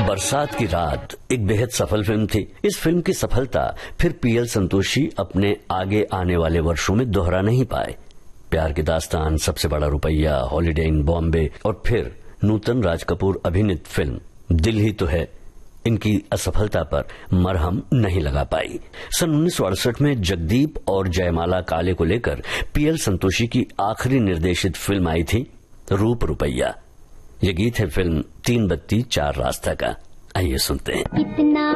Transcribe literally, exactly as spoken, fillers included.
बरसात की रात एक बेहद सफल फिल्म थी। इस फिल्म की सफलता फिर पीएल संतोषी अपने आगे आने वाले वर्षों में दोहरा नहीं पाए। प्यार की दास्तान, सबसे बड़ा रुपया, हॉलिडे इन बॉम्बे और फिर नूतन राज कपूर अभिनीत फिल्म दिल ही तो है, इनकी असफलता पर मरहम नहीं लगा पाई। सन उन्नीस सौ अड़सठ में जगदीप और जयमाला काले को लेकर पीएल संतोषी की आखिरी निर्देशित फिल्म आई थी रूप रुपया। ये गीत है फिल्म तीन बत्ती चार रास्ता का। आइए सुनते हैं। कितना